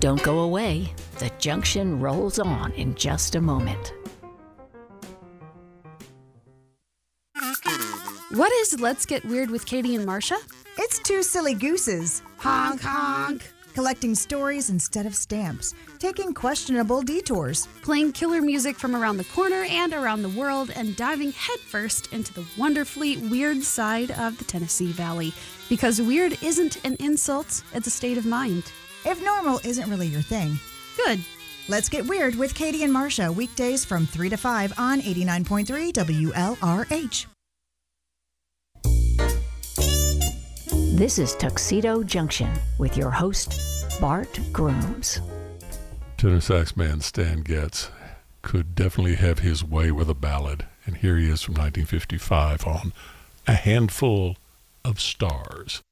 Don't go away. The Junction rolls on in just a moment. What is Let's Get Weird with Katie and Marcia? It's two silly gooses. Honk, honk. Collecting stories instead of stamps. Taking questionable detours. Playing killer music from around the corner and around the world, and diving headfirst into the wonderfully weird side of the Tennessee Valley. Because weird isn't an insult, it's a state of mind. If normal isn't really your thing. Good. Let's Get Weird with Katie and Marcia, weekdays from 3 to 5 on 89.3 WLRH. This is Tuxedo Junction with your host, Bart Grooms. Tenor sax man Stan Getz could definitely have his way with a ballad, and here he is from 1955 on A Handful of Stars.